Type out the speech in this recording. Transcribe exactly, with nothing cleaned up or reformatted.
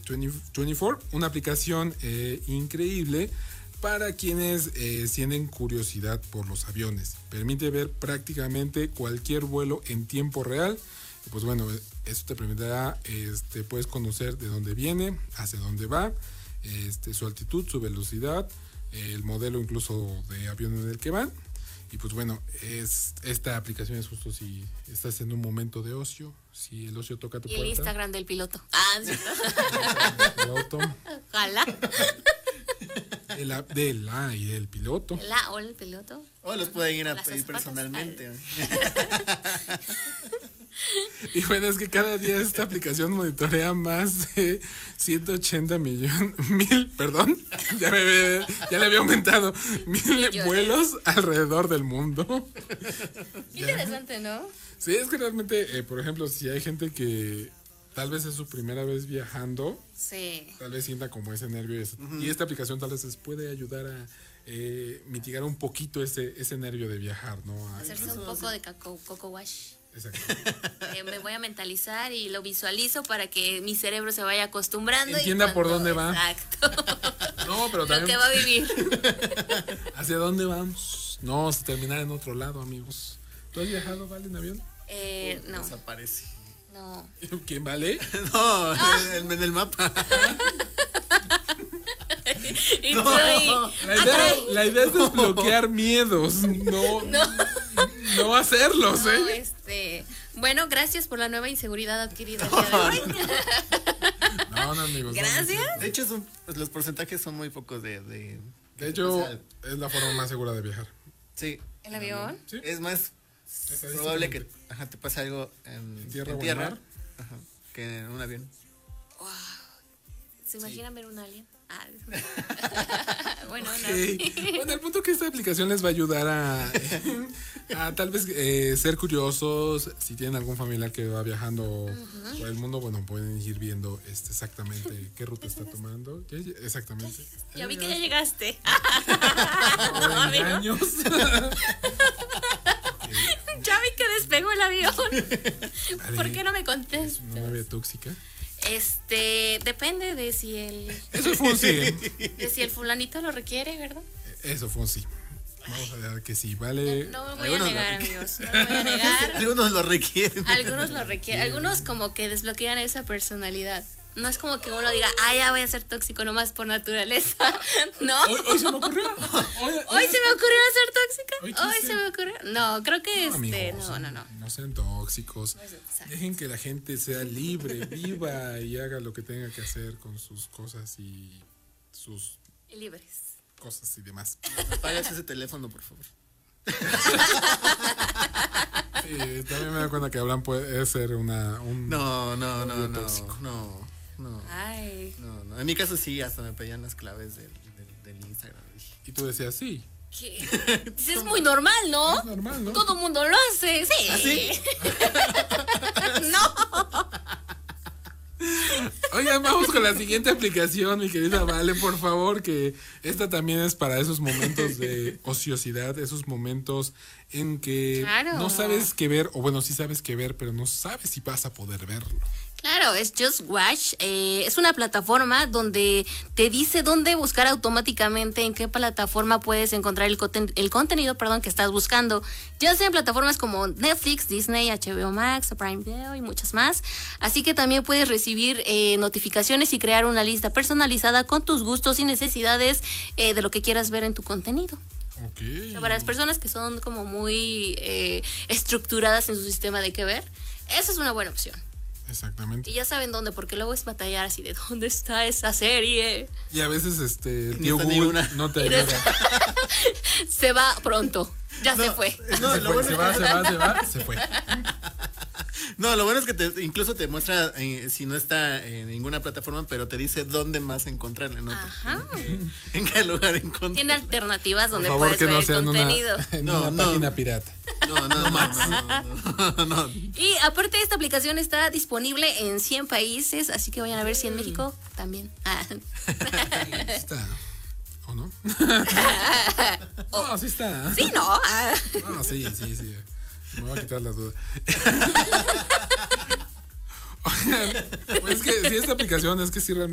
veinticuatro, una aplicación eh, increíble para quienes eh, sienten curiosidad por los aviones. Permite ver prácticamente cualquier vuelo en tiempo real. Y pues bueno, eso te permitirá, este, puedes conocer de dónde viene, hacia dónde va, este, su altitud, su velocidad, el modelo incluso de avión en el que van. Y pues bueno, es, esta aplicación es justo si estás en un momento de ocio, si el ocio toca tu y puerta. Y el Instagram del piloto. Ah, ¿sí? Piloto. Ojalá. El app del ah, y del piloto. La o el piloto. O los pueden ir a Las pedir zapatas. personalmente. Y bueno, es que cada día esta aplicación monitorea más de ciento ochenta millones, mil, perdón, ya, me, ya le había aumentado, mil Millones. vuelos alrededor del mundo. Interesante, ¿no? Sí, es que realmente, eh, por ejemplo, si hay gente que tal vez es su primera vez viajando, Sí. tal vez sienta como ese nervio. Y, uh-huh. y esta aplicación tal vez les puede ayudar a eh, mitigar un poquito ese, ese nervio de viajar, ¿no? A, Hacerse un poco de coco, coco wash. Exacto. Eh, me voy a mentalizar y lo visualizo para que mi cerebro se vaya acostumbrando. Entienda y cuando, por dónde va. Exacto. No, pero también. Lo que va a vivir. ¿Hacia dónde vamos? No, vamos a terminar en otro lado, amigos. ¿Tú has viajado, Vale, en avión? Eh, no. Desaparece. No. ¿Quién, Vale? No, ah. en, en el mapa. Y No. soy... La idea, la idea es desbloquear miedos, no, No. no hacerlos, No, ¿eh? este, bueno, gracias por la nueva inseguridad adquirida el día de hoy. No, no, amigos. no, Gracias. no, De hecho, son, pues, los porcentajes son muy pocos de... De, de hecho, o sea, es la forma más segura de viajar. sí. ¿El avión? ¿Sí? Es más probable que ajá, te pase algo en, ¿En tierra en o en tierra mar? ajá, que en un avión. Wow. ¿Se imaginan ver un alien? Ah, bueno, Okay. no. Bueno, el punto que esta aplicación les va a ayudar a, a tal vez eh, ser curiosos. Si tienen algún familiar que va viajando uh-huh. por el mundo, bueno, pueden ir viendo este, exactamente qué ruta está tomando. ¿Qué? Exactamente. Ya vi que ya llegaste. No, No, amigo. años. Ya vi que despegó el avión. Vale. ¿Por qué no me Es contestas? una novia tóxica. Este, depende de si el Eso fue un sí. de si el fulanito lo requiere, ¿verdad? Eso fue un sí. Vamos a ver que sí, vale. No me voy a Algunos negar, lo amigos. No me voy a negar. Algunos lo requieren. Algunos lo requieren. Algunos como que desbloquean esa personalidad. No es como que uno diga, ah, ya voy a ser tóxico nomás por naturaleza. No. Hoy, hoy se me ocurrió. Hoy, Hoy se me ocurrió ser tóxica. Hoy Hoy quise. se me ocurrió. No, creo que No, este. amigos, No, no, no. No sean tóxicos. Exacto. Dejen que la gente sea libre, viva y haga lo que tenga que hacer con sus cosas y sus Y libres. cosas y demás. Apagas ese teléfono, por favor. Sí, también me da cuenta que Abraham puede ser una, un No, no, no, novio no, tóxico. no, no, Ay. no, no. En mi caso sí, hasta me pedían las claves del, del, del Instagram. Y tú decías, sí, ¿Qué? Es muy normal, ¿no? es normal, ¿no? Todo mundo lo hace. Sí. ¿Ah, sí? No. Oigan, vamos con la siguiente aplicación, mi querida Vale, por favor, que esta también es para esos momentos de ociosidad, esos momentos en que Claro. no sabes qué ver, o bueno, sí sabes qué ver, pero no sabes si vas a poder verlo. Claro, es Just Watch. Eh, es una plataforma donde te dice dónde buscar automáticamente, en qué plataforma puedes encontrar el, conten- el contenido perdón, que estás buscando. Ya sea en plataformas como Netflix, Disney, H B O Max, Prime Video y muchas más. Así que también puedes recibir eh, notificaciones y crear una lista personalizada con tus gustos y necesidades eh, de lo que quieras ver en tu contenido. Ok. O sea, para las personas que son como muy eh, estructuradas en su sistema de qué ver, esa es una buena opción. Exactamente. Y ya saben dónde, porque luego es batallar así de dónde está esa serie. Y a veces este el Ni tío está ni Google una. no te Y ayuda. des- Se va pronto. Ya se fue. No, Se, lo fue, bueno, se va, se va, se va, se fue. no, lo bueno es que te, incluso te muestra eh, si no está en ninguna plataforma, pero te dice dónde más encontrarla, ¿no? Ajá. En qué lugar encontrar. Tiene alternativas Por donde favor, puedes que ver no el sean una, contenido. en No, una no. página pirata. No, no, no, no, no, no, no. Y aparte esta aplicación está disponible en cien países, así que vayan a ver si en México también. Ah. Está. ¿O no? No, sí está. Sí, no. Ah. No, sí, sí, sí. Me voy a quitar las dudas. Oigan, pues es que si esta aplicación es que sí realmente